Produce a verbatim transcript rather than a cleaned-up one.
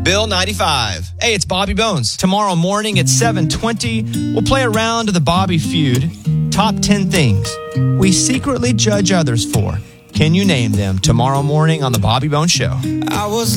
Bill ninety-five. Hey, it's Bobby Bones. Tomorrow morning at seven twenty, we'll play a round of the Bobby Feud. Top ten things we secretly judge others for. Can you name them? Tomorrow morning on the Bobby Bones Show. I was